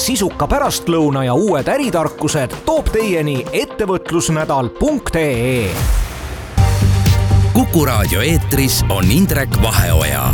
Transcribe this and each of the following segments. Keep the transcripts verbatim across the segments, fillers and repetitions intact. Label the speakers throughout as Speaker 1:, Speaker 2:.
Speaker 1: sisuka pärastlõuna ja uued äritarkused toob teieni ettevõtlusnädal punkt ee.
Speaker 2: Kuku raadio eetris on Indrek Vaheoja.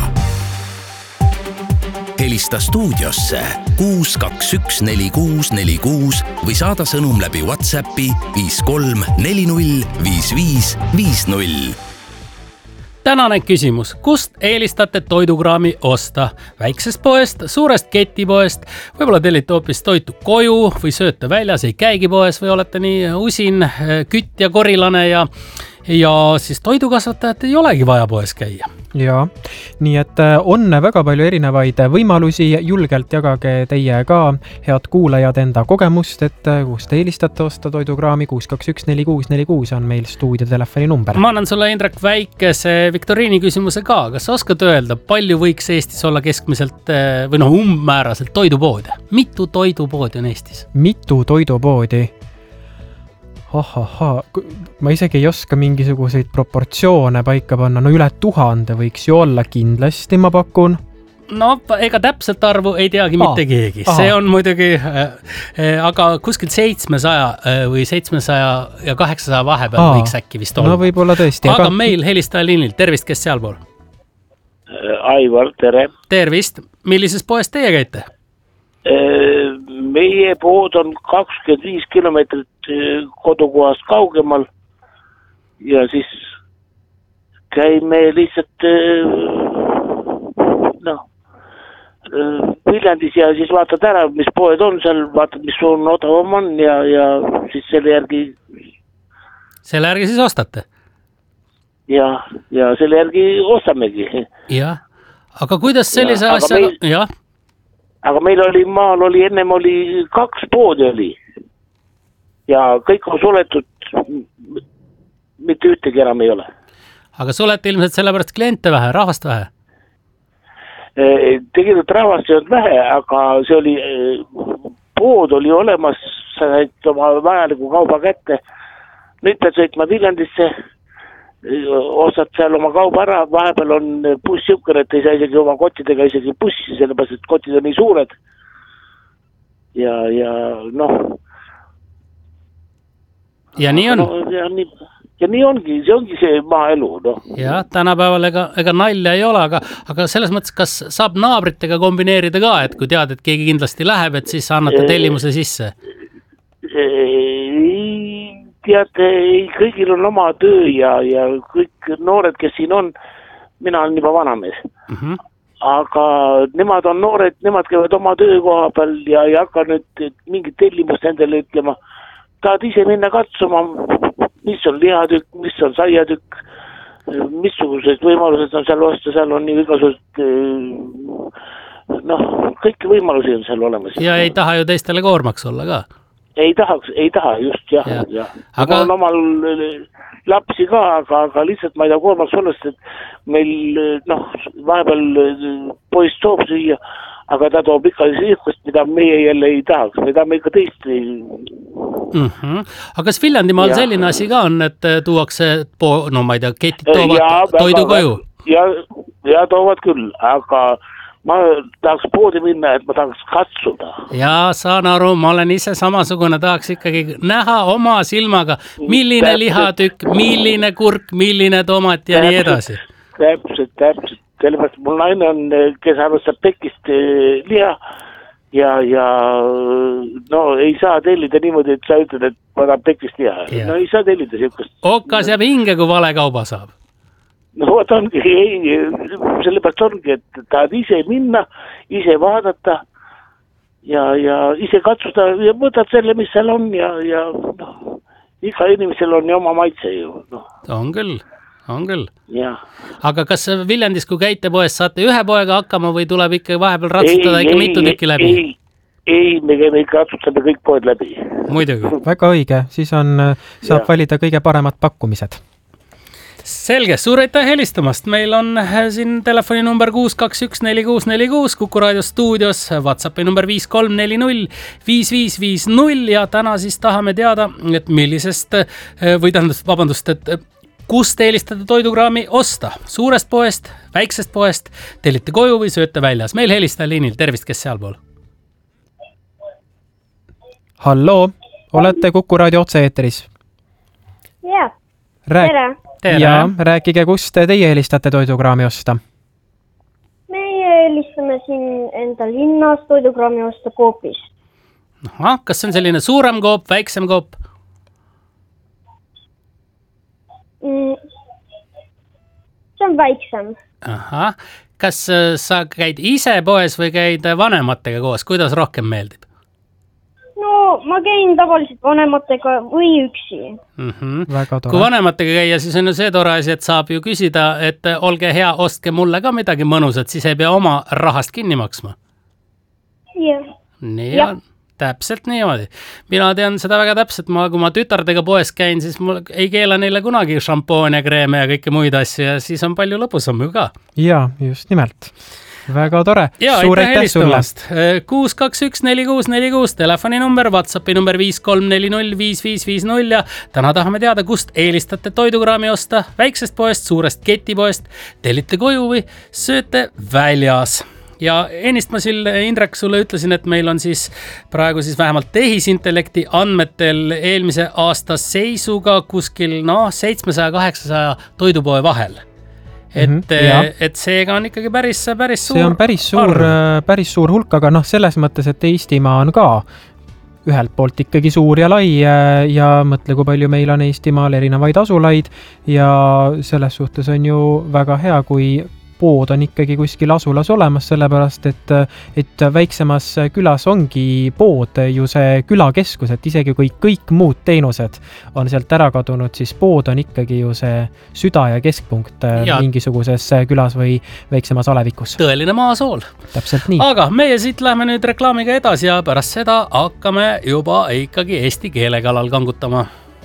Speaker 2: Helista stuudiosse kuus kaks üks neli kuus neli kuus või saada sõnum läbi WhatsAppi viis kolm neli null viis viis viis null.
Speaker 3: Tänane küsimus. Kust eelistate toidukraami osta? Väiksest poest, suurest ketipoest, võib-olla tellite hoopis toitu koju või sööte väljas, ei käigi poes või olete nii usin kütt ja korilane ja, ja siis toidukasvatajat ei olegi vaja poes käia.
Speaker 4: Ja, nii et on väga palju erinevaid võimalusi, julgelt jagage teie ka, head kuulajad, enda kogemust, et kust eelistate osta toidukraami. Kuus kaks üks neli kuus neli kuus on meil stuudiotelefoni number.
Speaker 3: Ma annan sulle, Indrek, väikese viktoriini küsimuse ka. Kas oskad öelda, palju võiks Eestis olla keskmiselt või noh, umbmääraselt toidupoodi? Mitu toidupoodi on Eestis?
Speaker 4: Mitu toidupoodi? Ahaha, ma isegi ei oska mingisuguseid proportsioone paika panna, no üle tuhande võiks ju olla kindlasti, ma pakun.
Speaker 3: No, ega täpselt arvu ei teagi
Speaker 4: Aa,
Speaker 3: mitte keegi.
Speaker 4: aha.
Speaker 3: See on muidugi, äh, aga kuskil seitsmesaja äh, või seitsmesaja ja kaheksasaja vahepeal
Speaker 4: Aa,
Speaker 3: võiks äkki vist olla.
Speaker 4: No võib-olla tõesti.
Speaker 3: Aga, aga meil helistaja liinil, tervist, kes sealpool?
Speaker 5: Aivar, tere.
Speaker 3: Tervist, millises poes teie käite?
Speaker 5: Meie pood on kakskümmend viis kilomeetrit kodukohast kaugemal ja siis käime lihtsalt noh, Viljandis ja siis vaatad ära, mis poed on seal, vaatad, mis on odavam on ja, ja siis selle järgi
Speaker 3: selle järgi siis ostate?
Speaker 5: Ja, ja selle järgi ostamegi.
Speaker 3: Ja, aga kuidas sellise
Speaker 5: ja,
Speaker 3: asjaga?
Speaker 5: Meil,
Speaker 3: jah.
Speaker 5: Aga meil oli, maal oli, ennem oli kaks poodi oli ja kõik on suletud, mitte ühtegi enam ei ole.
Speaker 3: Aga suleti ilmselt sellepärast kliente vähe, rahvast vähe?
Speaker 5: Tegelikult rahvast ei olnud vähe, aga see oli, pood oli olemas, sa said oma vajaliku kauba kätte. Nüüd pead sõitma Viljandisse, ostad seal oma kauba ära, vahepeal on buss jõukar, et ei saa isegi oma kottidega isegi bussi, sellepärast, et kotid on nii suured. Ja, ja noh.
Speaker 3: Ja nii on.
Speaker 5: No, ja, nii, ja nii ongi, see ongi see maaelu. No.
Speaker 3: Ja, tänapäeval ega, ega nalja ei ole, aga, aga selles mõttes, kas saab naabritega kombineerida ka, et kui tead, et keegi kindlasti läheb, et siis annate tellimuse sisse?
Speaker 5: Ei, tead, ei, kõigil on oma töö ja, ja kõik noored, kes siin on, mina olen juba vanamees. Mm-hmm. Aga nemad on noored, nemad käivad oma töökoha peal ja ei hakka nüüd mingit tellimust endale ütlema. Tahad ise minna katsuma, mis on lihatükk, mis on saiatükk, missugused võimalused on seal osta, seal on nii igasugused, noh, kõiki võimalusi on seal olemas.
Speaker 3: Ja ei taha ju teistele koormaks olla ka?
Speaker 5: Ei tahaks, ei taha, just, jah. Ja. Ja. Aga... Ma on omal lapsi ka, aga, aga lihtsalt ma ei taha koormaks olla, et meil, noh, vahepeal poiss toob süüa, aga ta toob ikka siihkust, mida meie jälle ei tahaks, me tahame ikka teist.
Speaker 3: Mm-hmm. Aga kas Viljandimaal selline asi ka on, et tuuakse, po- no ma ei tea, ketid toovad ja, toidu koju?
Speaker 5: Ja, ja toovad küll, aga ma tahaks poodi minna, et ma tahaks katsuda.
Speaker 3: Ja saan aru, ma olen ise samasugune, tahaks ikkagi näha oma silmaga, milline täpselt. Lihatükk, milline kurk, milline tomat ja täpselt, nii edasi.
Speaker 5: Täpselt, täpselt. Sellepärast mul naine on, kes arvestab pekist liha ja, ja no ei saa tellida niimoodi, et sa ütled, et ma tahan pekist liha. Ja. No ei saa tellida siukest.
Speaker 3: Okas jääb hinge, kui vale kauba saab.
Speaker 5: No vot ongi, ei, sellepärast ongi, et tahad ise minna, ise vaadata ja, ja ise katsuda ja võtad selle, mis seal on ja, ja no, iga inimesel on ju oma maitse ju. No.
Speaker 3: On küll, on küll.
Speaker 5: Ja.
Speaker 3: Aga kas Viljandis, kui käite poes, saate ühe poega hakkama või tuleb ikka vahepeal ratsutada ei, ikka ei, mitu tükki läbi?
Speaker 5: Ei, ei, me käime ikka ratsutame kõik poed läbi.
Speaker 3: Muidugi.
Speaker 4: Väga õige, siis on, saab ja. valida kõige paremad pakkumised.
Speaker 3: Selge, suur aitäh helistamast. Meil on siin telefoni number kuus kaks üks neli kuus neli kuus, Kuku raadio stuudios, WhatsAppi number viis kolm neli null viis viis viis null ja täna siis tahame teada, et millisest või tähendab, vabandust, et kust eelistada toidukraami osta? Suurest poest, väiksest poest, tellite koju või sööte väljas? Meil helistaja liinil, tervist, kes sealpool?
Speaker 4: halloo, olete Kuku raadio otse-eetris?
Speaker 6: Jah,
Speaker 4: Rääk-
Speaker 6: tere.
Speaker 3: Tere.
Speaker 4: Ja rääkige, kust teie helistate toidukraami osta?
Speaker 6: Meie helistame siin enda linnas toidukraami osta Coopist.
Speaker 3: Aha, kas see on selline suurem koop, väiksem koop?
Speaker 6: Mm, see on väiksem.
Speaker 3: Ahah, kas äh, sa käid ise poes või käid vanematega koos, kuidas rohkem meeldib?
Speaker 6: No ma käin tavaliselt vanematega või üksi.
Speaker 3: Mm-hmm.
Speaker 4: Väga tore.
Speaker 3: Kui vanematega käia, siis on ju see tore asi, et saab ju küsida, et olge hea, ostke mulle ka midagi mõnusat, siis ei pea oma rahast kinni maksma.
Speaker 6: Jah.
Speaker 3: Nii
Speaker 6: Ja.
Speaker 3: on, täpselt niimoodi. Mina tean seda väga täpselt, ma, kui ma tütardega poes käin, siis mul ei keela neile kunagi šampoon ja kreeme ja kõike muid asju ja siis on palju lõbusam ju ka.
Speaker 4: Jaa, just nimelt. Väga tore.
Speaker 3: Ja
Speaker 4: Suur
Speaker 3: aitäh
Speaker 4: aitäh sulle.
Speaker 3: helistamast. kuus kaks üks neli kuus neli kuus telefoninumber, WhatsAppi number viis kolm neli null viis viis viis null ja täna tahame teada, kust eelistate toidukraami osta, väiksest poest, suurest ketipoest, tellite koju või sööte väljas. Ja ennist ma sil, Indrek, sulle ütlesin, et meil on siis praegu siis vähemalt tehisintellekti andmetel eelmise aasta seisuga kuskil no seitsmesaja kaheksasaja toidupoe vahel. Et,
Speaker 4: Mhm, jah.
Speaker 3: et seega on ikkagi päris, päris suur.
Speaker 4: See on päris suur, päris suur hulk, aga noh, selles mõttes, et Eestimaa on ka ühelt poolt ikkagi suur ja lai ja mõtle, kui palju meil on Eestimaal erinevaid asulaid ja selles suhtes on ju väga hea, kui pood on ikkagi kuskil asulas olemas, sellepärast et, et väiksemas külas ongi pood ju see külakeskus, et isegi kui kõik muud teenused on sealt ära kadunud, siis pood on ikkagi ju see süda ja keskpunkt ja. mingisuguses külas või väiksemas alevikus.
Speaker 3: Tõeline maasool.
Speaker 4: Täpselt nii.
Speaker 3: Aga meie siit lähme nüüd reklaamiga edasi ja pärast seda hakkame juba ikkagi eesti keele kallal kangutama.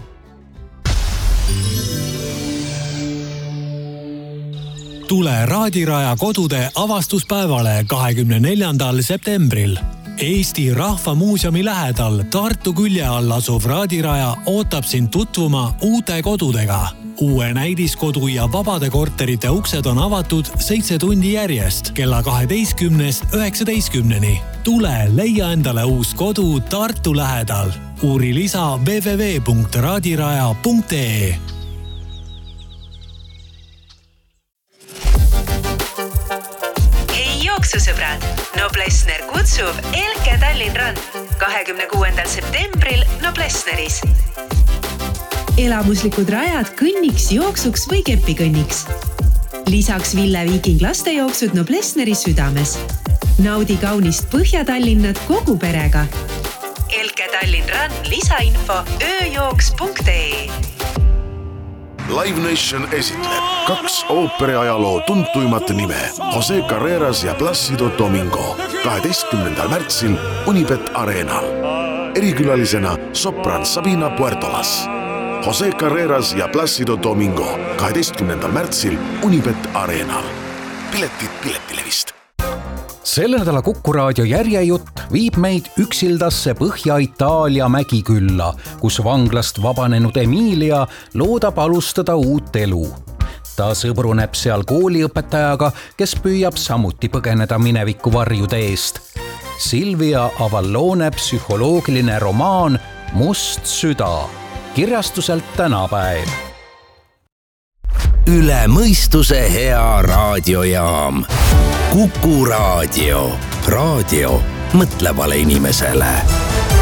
Speaker 7: Tule Raadiraja kodude avastuspäevale kahekümne neljandal septembril. Eesti Rahva Muuseumi lähedal Tartu külje all asuv Raadiraja ootab sind tutvuma uute kodudega. Uue näidiskodu ja vabade korterite uksed on avatud seitse tundi järjest kella kaheteistkümnest üheksateistkümneni. Tule leia endale uus kodu Tartu lähedal. Uuri lisa w w w punkt raadiraja punkt e e.
Speaker 8: Sõbrad, Noblessner kutsub Elke Tallinn Rand kahekümne kuuendal septembril Noblessneris. Elamuslikud rajad kõnniks, jooksuks või kepikõnniks. Lisaks Ville Viiking lastejooksud Noblessneri südames. Naudi kaunist Põhja-Tallinnat kogu perega. Elke Tallinn Rand lisainfo ööjooks punkt e e.
Speaker 9: Live Nation esitleb kaks ooperiajaloo tuntuimat nime Jose Carreras ja Plácido Domingo kaheteistkümnendal märtsil Unibet Arenal. Erikülalisena sopran Sabina Puertolas. Jose Carreras ja Plácido Domingo kaheteistkümnendal märtsil Unibet Arenal. Piletid Piletilevist.
Speaker 1: Selle nädala Kuku raadio järjejutt viib meid üksildasse Põhja-Itaalia mägikülla, kus vanglast vabanenud Emilia loodab alustada uut elu. Ta sõbruneb seal kooliõpetajaga, kes püüab samuti põgeneda mineviku varjude eest. Silvia Avallone psühholoogiline romaan Must süda, kirjastuselt Tänapäev.
Speaker 2: Üle mõistuse hea raadiojaam. Kuku raadio. Raadio mõtlevale inimesele.